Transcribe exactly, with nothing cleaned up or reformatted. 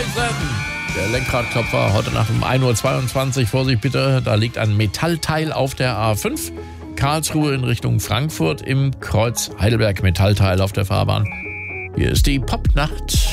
Der Lenkradklopfer heute Nacht um ein Uhr zweiundzwanzig. Vorsicht bitte, da liegt ein Metallteil auf der A fünf. Karlsruhe in Richtung Frankfurt im Kreuz Heidelberg. Metallteil auf der Fahrbahn. Hier ist die Popnacht.